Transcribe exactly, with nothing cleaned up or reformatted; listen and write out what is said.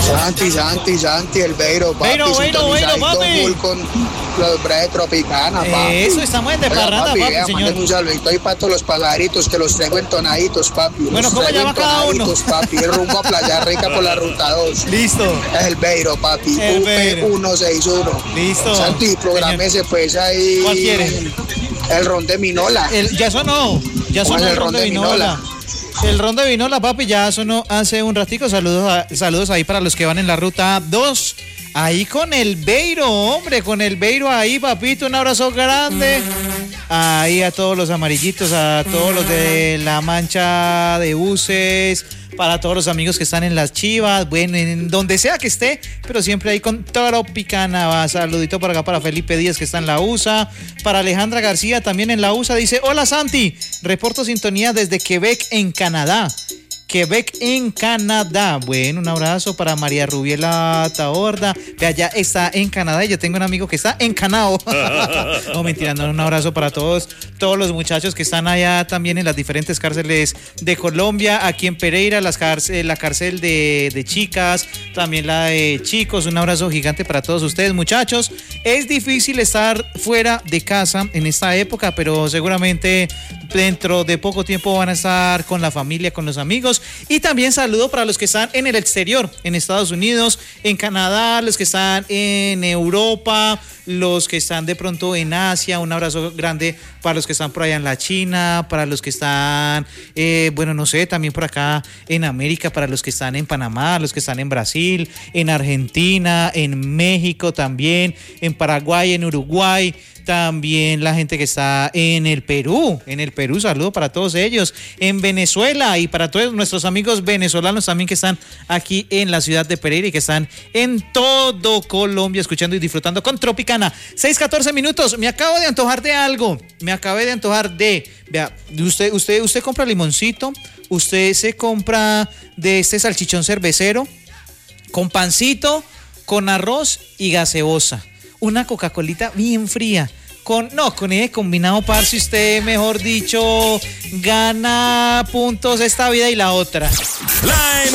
Santi, Santi, Santi, el Beiro, papi. Beiro, Beiro, Beiro, papi. Full con los breves tropicanas, Eh, papi. Eso, estamos en de Oiga, parranda, papi, vea, señor. manden un saludito ahí para todos los pajaritos que los traigo entonaditos, papi. Bueno, Los ¿cómo traigo llama cada uno? entonaditos, papi, rumbo a Playa Rica por la ruta dos. Listo. Es el Beiro, papi. El U P Beiro. ciento sesenta y uno. Listo. Santi, prográmese pues ahí. ¿Cuál quiere? El ron de Minola. El, ya sonó, ya sonó el, ron de Vinola. El ron de Vinola, papi, ya sonó hace un ratico. Saludos, a, saludos ahí para los que van en la ruta dos. Ahí con el Beiro, hombre, con el Beiro ahí, papito, un abrazo grande. Ahí a todos los amarillitos, a todos los de la mancha de buses, para todos los amigos que están en las Chivas, bueno, en donde sea que esté, pero siempre ahí con Tropicana. Va, saludito por acá para Felipe Díaz que está en la U S A, para Alejandra García también en la U S A, dice, hola Santi, reporto sintonía desde Quebec en Canadá. Quebec en Canadá. Bueno, un abrazo para María Rubiela Taborda. Vea, ya está en Canadá y yo tengo un amigo que está en Canao. No, mentira, no, un abrazo para todos, todos los muchachos que están allá también en las diferentes cárceles de Colombia, aquí en Pereira, las cárcel, la cárcel de, de chicas, también la de chicos. Un abrazo gigante para todos ustedes, muchachos. Es difícil estar fuera de casa en esta época, pero seguramente dentro de poco tiempo van a estar con la familia, con los amigos. Y también saludo para los que están en el exterior, en Estados Unidos, en Canadá, los que están en Europa, los que están de pronto en Asia. Un abrazo grande para los que están por allá en la China, para los que están, eh, bueno, no sé, también por acá en América, para los que están en Panamá, los que están en Brasil, en Argentina, en México también, en Paraguay, en Uruguay. También la gente que está en el Perú, en el Perú, saludo para todos ellos, en Venezuela y para todos nuestros amigos venezolanos también que están aquí en la ciudad de Pereira y que están en todo Colombia escuchando y disfrutando con Tropicana. seis catorce minutos, me acabo de antojar de algo, me acabé de antojar de, vea, usted, usted, usted compra limoncito, usted se compra de este salchichón cervecero, con pancito, con arroz y gaseosa. Una Coca-Colita bien fría. Con, no, con ese combinado, parce, usted, mejor dicho, gana puntos esta vida y la otra.